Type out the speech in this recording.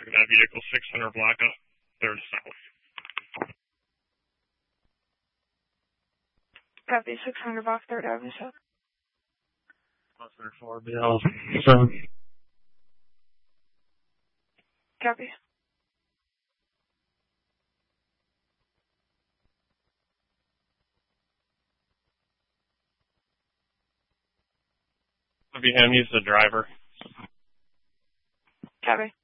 traffic that vehicle 600 block up, 3rd south. Copy, 600 block, 3rd Avenue South. Officer 4BL 7. Copy. Have you him use the driver? Copy.